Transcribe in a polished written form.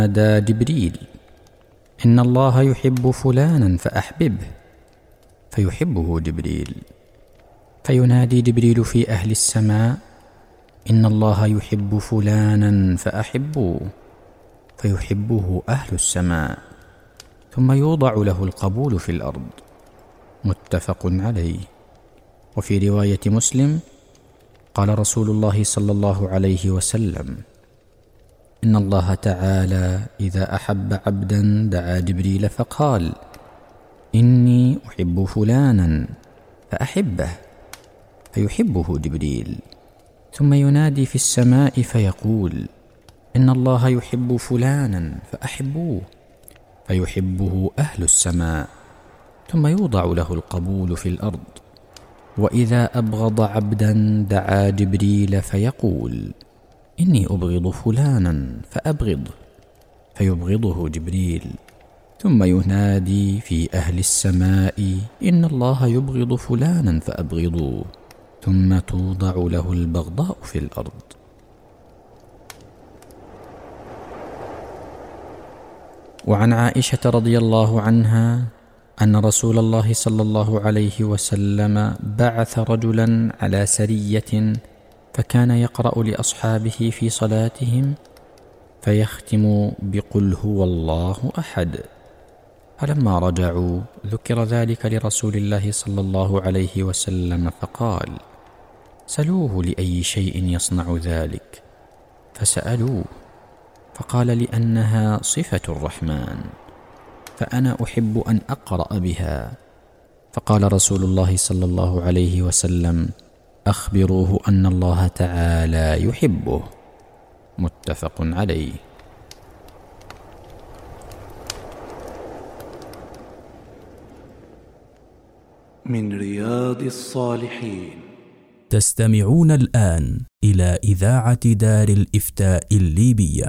نادى جبريل: إن الله يحب فلانا فأحببه، فيحبه جبريل. فينادي جبريل في أهل السماء: إن الله يحب فلانا فأحبوه، فيحبه أهل السماء، ثم يوضع له القبول في الأرض. متفق عليه. وفي رواية مسلم قال رسول الله صلى الله عليه وسلم: إن الله تعالى إذا أحب عبدا دعا جبريل فقال: إني أحب فلانا فأحبه، فيحبه جبريل. ثم ينادي في السماء فيقول: إن الله يحب فلانا فأحبوه، فيحبه أهل السماء، ثم يوضع له القبول في الأرض. وإذا أبغض عبدا دعا جبريل فيقول: إني أبغض فلانا فأبغضه، فيبغضه جبريل. ثم ينادي في أهل السماء: إن الله يبغض فلانا فأبغضوه، ثم توضع له البغضاء في الأرض. وعن عائشة رضي الله عنها أن رسول الله صلى الله عليه وسلم بعث رجلا على سرية، فكان يقرأ لأصحابه في صلاتهم فيختم بقل هو الله أحد. فلما رجعوا ذكر ذلك لرسول الله صلى الله عليه وسلم فقال: سلوه لأي شيء يصنع ذلك، فسألوه فقال: لأنها صفة الرحمن، فأنا أحب أن أقرأ بها. فقال رسول الله صلى الله عليه وسلم: أخبروه أن الله تعالى يحبه. متفق عليه. من رياض الصالحين. تستمعون الآن إلى إذاعة دار الإفتاء الليبية.